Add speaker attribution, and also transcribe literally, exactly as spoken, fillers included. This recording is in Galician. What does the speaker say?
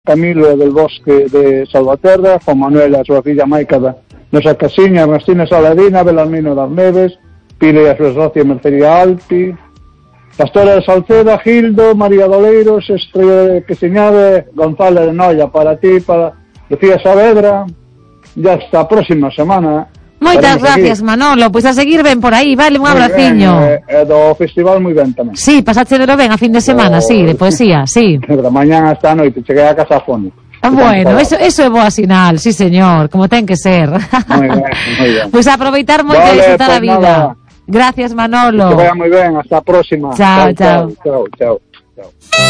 Speaker 1: Camilo e del Bosque de Salvaterra, Juan Manuel e a súa filla Maica da nosa casiña, Ernestina Saladina, Belarmino das Neves, Pile e a súa socia Mercería Alpi, Pastora de Salceda, Gildo, María Doleiros, Estrella de Quesiñade, González de Noia, para ti, para Lucía Saavedra, ya hasta a próxima semana.
Speaker 2: Moitas gracias, Manolo, pois a seguir ben por aí, vale, un abraciño.
Speaker 1: Ben, e, e do festival moi ben tamén.
Speaker 2: Sí, pasáchelo ben a fin de semana, o... sí, de poesía, sí.
Speaker 1: De mañán hasta a noite, cheguei a casa a fondo.
Speaker 2: Bueno, eso, eso é boa sinal, sí señor, como ten que ser.
Speaker 1: Moi ben, moi ben.
Speaker 2: Pois a aproveitar moito vale, e disfrutar pues a vida. Nada. Gracias, Manolo.
Speaker 1: Que vaya moi ben, hasta a próxima.
Speaker 2: Chao, chao.
Speaker 1: Chao, chao. chao.